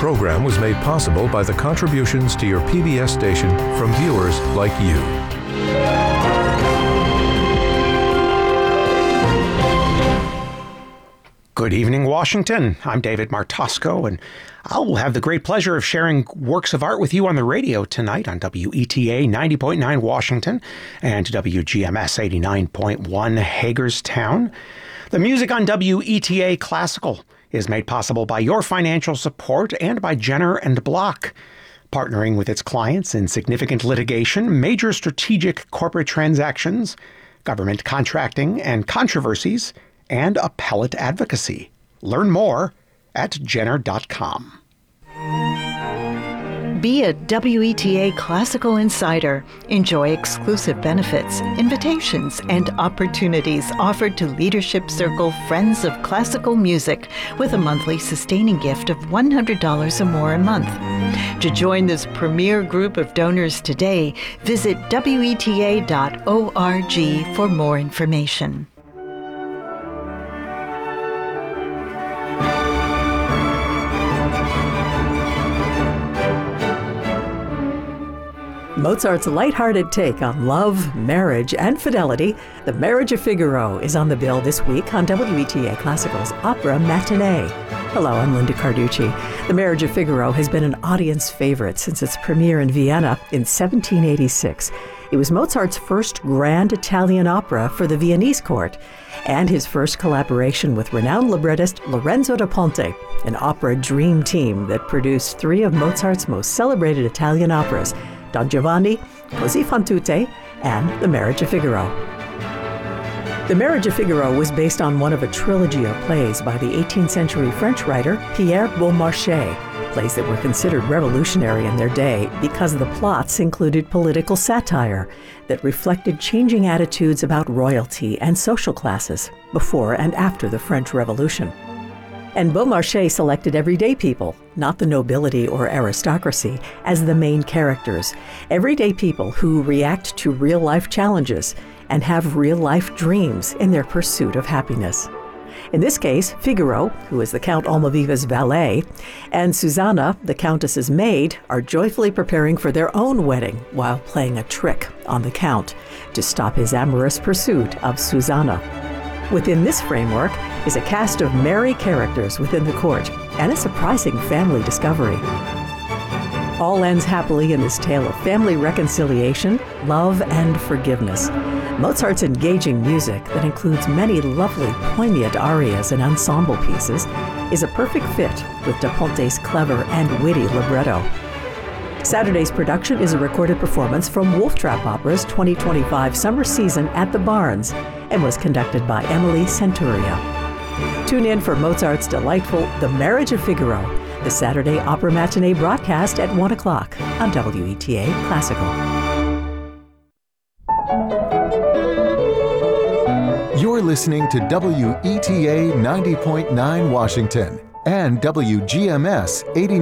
program was made possible by the contributions to your PBS station from viewers like you. Good evening, Washington. I'm David Martosco, and I'll have the great pleasure of sharing works of art with you on the radio tonight on WETA 90.9 Washington and WGMS 89.1 Hagerstown. The music on WETA Classical is made possible by your financial support and by Jenner and Block, partnering with its clients in significant litigation, major strategic corporate transactions, government contracting and controversies, and appellate advocacy. Learn more at Jenner.com. Be a WETA Classical Insider. Enjoy exclusive benefits, invitations, and opportunities offered to Leadership Circle Friends of Classical Music with a monthly sustaining gift of $100 or more a month. To join this premier group of donors today, visit WETA.org for more information. Mozart's lighthearted take on love, marriage, and fidelity, The Marriage of Figaro, is on the bill this week on WETA Classical's Opera Matinee. Hello, I'm Linda Carducci. The Marriage of Figaro has been an audience favorite since its premiere in Vienna in 1786. It was Mozart's first grand Italian opera for the Viennese court, and his first collaboration with renowned librettist Lorenzo da Ponte, an opera dream team that produced three of Mozart's most celebrated Italian operas, Don Giovanni, Così fan tutte, and The Marriage of Figaro. The Marriage of Figaro was based on one of a trilogy of plays by the 18th century French writer Pierre Beaumarchais, plays that were considered revolutionary in their day because the plots included political satire that reflected changing attitudes about royalty and social classes before and after the French Revolution. And Beaumarchais selected everyday people, not the nobility or aristocracy, as the main characters. Everyday people who react to real-life challenges and have real-life dreams in their pursuit of happiness. In this case, Figaro, who is the Count Almaviva's valet, and Susanna, the Countess's maid, are joyfully preparing for their own wedding while playing a trick on the Count to stop his amorous pursuit of Susanna. Within this framework is a cast of merry characters within the court and a surprising family discovery. All ends happily in this tale of family reconciliation, love, and forgiveness. Mozart's engaging music that includes many lovely, poignant arias and ensemble pieces is a perfect fit with Da Ponte's clever and witty libretto. Saturday's production is a recorded performance from Wolf Trap Opera's 2025 summer season at the Barns and was conducted by Emily Centuria. Tune in for Mozart's delightful The Marriage of Figaro, the Saturday Opera Matinee broadcast at 1 o'clock on WETA Classical. You're listening to WETA 90.9 Washington and WGMS 89.